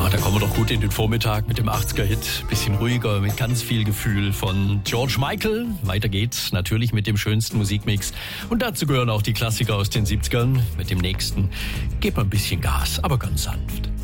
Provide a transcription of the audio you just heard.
Da kommen wir doch gut in den Vormittag mit dem 80er-Hit. Bisschen ruhiger, mit ganz viel Gefühl von George Michael. Weiter geht's natürlich mit dem schönsten Musikmix. Und dazu gehören auch die Klassiker aus den 70ern. Mit dem nächsten gebt mal ein bisschen Gas, aber ganz sanft.